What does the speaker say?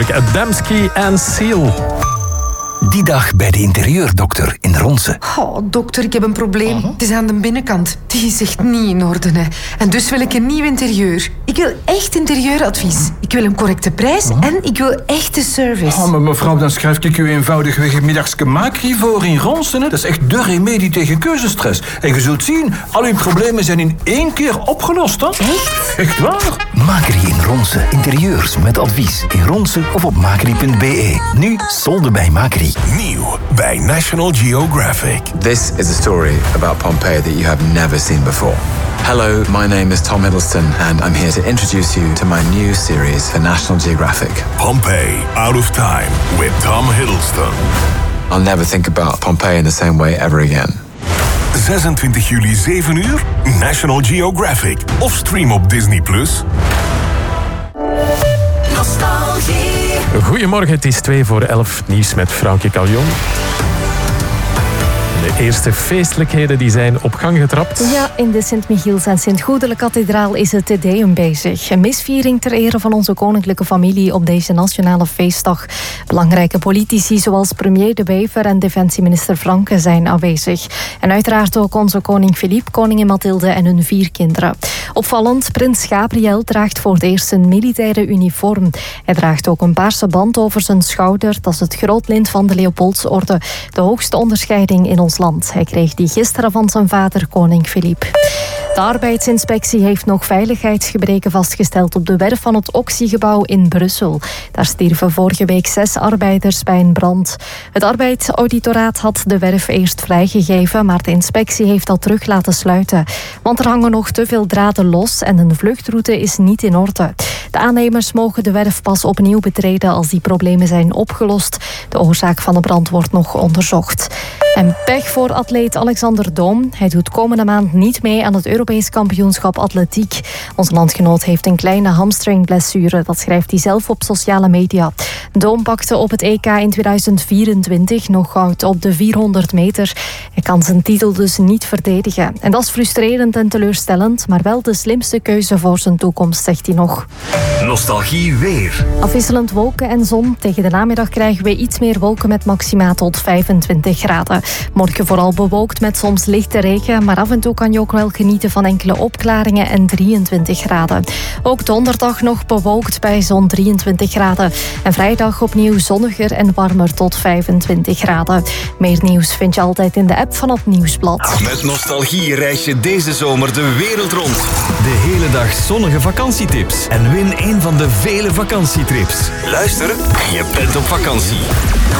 Adamski en Seal. Die dag bij de interieurdokter in Ronse. Oh, dokter, ik heb een probleem. Het is aan de binnenkant. Die is echt niet in orde. Hè. En dus wil ik een nieuw interieur. Ik wil echt interieuradvies. Ik wil een correcte prijs en ik wil echte service. Oh, maar mevrouw, dan schrijf ik u eenvoudigweg middagske Macri voor in Ronsen. Hè. Dat is echt de remedie tegen keuzestress. En je zult zien, al uw problemen zijn in 1 keer opgelost. Hè. Echt? Echt waar? Macri in Ronse. Interieurs met advies. In Ronse of op macri.be. Nu solden bij Macri. Nieuw bij National Geographic. This is a story about Pompeii that you have never seen before. Hello, my name is Tom Hiddleston and I'm here to introduce you to my new series for National Geographic. Pompeii, Out of Time with Tom Hiddleston. I'll never think about Pompeii in the same way ever again. 26 juli 7 uur, National Geographic. Of stream op Disney+. Goedemorgen, het is 11:02. Nieuws met Frankie Caljon. De eerste feestelijkheden die zijn op gang getrapt. Ja, in de Sint-Michiels en Sint-Goedele-kathedraal is het Te Deum bezig. Een misviering ter ere van onze koninklijke familie op deze nationale feestdag. Belangrijke politici zoals premier De Wever en defensieminister Franke zijn aanwezig. En uiteraard ook onze koning Filip, koningin Mathilde en hun 4 kinderen. Opvallend, prins Gabriel draagt voor het eerst een militaire uniform. Hij draagt ook een paarse band over zijn schouder. Dat is het grootlint van de Leopoldsorde, de hoogste onderscheiding in ons land. Hij kreeg die gisteren van zijn vader, koning Filip. De arbeidsinspectie heeft nog veiligheidsgebreken vastgesteld op de werf van het Oxy-gebouw in Brussel. Daar stierven vorige week 6 arbeiders bij een brand. Het arbeidsauditoraat had de werf eerst vrijgegeven, maar de inspectie heeft dat terug laten sluiten. Want er hangen nog te veel draden los en een vluchtroute is niet in orde. De aannemers mogen de werf pas opnieuw betreden als die problemen zijn opgelost. De oorzaak van de brand wordt nog onderzocht. En pech voor atleet Alexander Doom. Hij doet komende maand niet mee aan het Europees kampioenschap atletiek. Onze landgenoot heeft een kleine hamstringblessure. Dat schrijft hij zelf op sociale media. Doom pakte op het EK in 2024 nog goud op de 400 meter. Hij kan zijn titel dus niet verdedigen. En dat is frustrerend en teleurstellend, maar wel de slimste keuze voor zijn toekomst, zegt hij nog. Nostalgie weer. Afwisselend wolken en zon. Tegen de namiddag krijgen we iets meer wolken met maxima tot 25 graden. Morgen vooral bewolkt met soms lichte regen, maar af en toe kan je ook wel genieten van enkele opklaringen en 23 graden. Ook donderdag nog bewolkt bij zo'n 23 graden. En vrijdag opnieuw zonniger en warmer tot 25 graden. Meer nieuws vind je altijd in de app van het Nieuwsblad. Met Nostalgie reis je deze zomer de wereld rond. De hele dag zonnige vakantietips. En win een van de vele vakantietrips. Luister en je bent op vakantie.